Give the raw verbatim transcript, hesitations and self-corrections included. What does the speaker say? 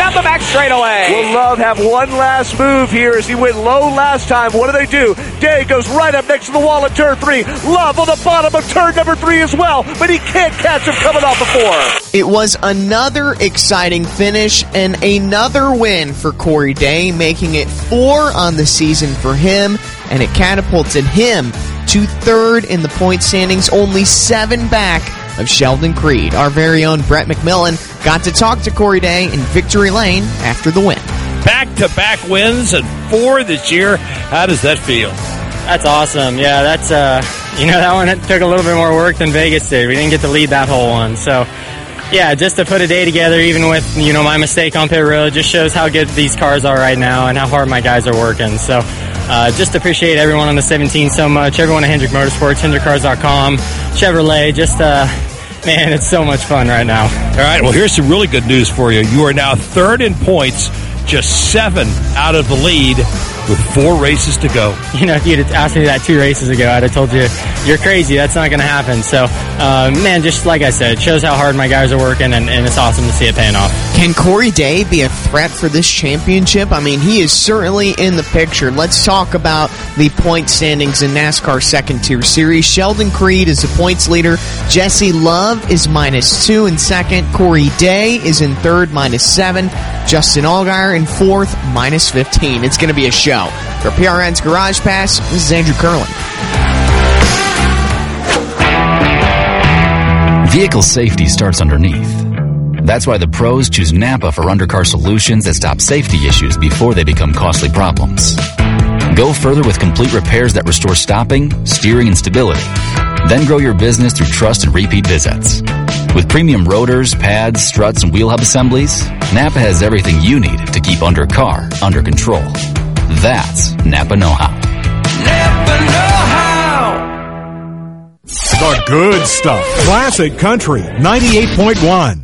down the back straightaway. Will Love have one last move here as he went low last time? What do they do? Day goes right up next to the wall at turn three. Love on the bottom of turn number three as well, but he can't catch him coming off the four. It was another exciting finish and another win for Corey Day, making it four on the season for him, and it catapulted him to third in the point standings, only seven back of Sheldon Creed. Our very own Brett McMillan got to talk to Corey Day in Victory Lane after the win. Back-to-back wins and four this year. How does that feel? That's awesome. Yeah, that's, uh, you know, that one took a little bit more work than Vegas did. We didn't get to lead that whole one. So, yeah, just to put a day together, even with, you know, my mistake on pit road, just shows how good these cars are right now and how hard my guys are working. So, uh, just appreciate everyone on the seventeen so much, everyone at Hendrick Motorsports, Hendrick Cars dot com, Chevrolet, just, uh, man, it's so much fun right now. All right, well, here's some really good news for you. You are now third in points, just seven out of the lead with four races to go. You know, if you'd asked me that two races ago, I'd have told you, you're crazy. That's not going to happen. So, uh, man, just like I said, it shows how hard my guys are working, and, and it's awesome to see it paying off. Can Corey Day be a threat for this championship? I mean, he is certainly in the picture. Let's talk about the point standings in NASCAR Second Tier Series. Sheldon Creed is the points leader. Jesse Love is minus two in second. Corey Day is in third, minus seven. Justin Allgaier in fourth, minus fifteen. It's going to be a show. For P R N's Garage Pass, this is Andrew Curlin. Vehicle safety starts underneath. That's why the pros choose Napa for undercar solutions that stop safety issues before they become costly problems. Go further with complete repairs that restore stopping, steering, and stability. Then grow your business through trust and repeat visits. With premium rotors, pads, struts, and wheel hub assemblies, Napa has everything you need to keep undercar under control. That's Napa know-how. Napa know-how. The good stuff. Classic Country ninety-eight point one.